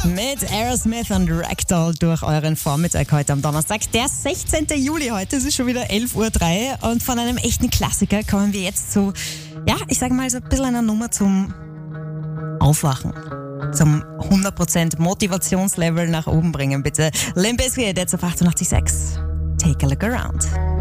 Mit Aerosmith und Ragdoll durch euren Vormittag heute am Donnerstag, der 16. Juli heute. Es ist schon wieder 11.03 Uhr und von einem echten Klassiker kommen wir jetzt zu, ja, ich sage mal so ein bisschen einer Nummer zum Aufwachen. Zum 100% Motivationslevel nach oben bringen, bitte. Limp Bizkit, jetzt auf 88.6. Take a look around.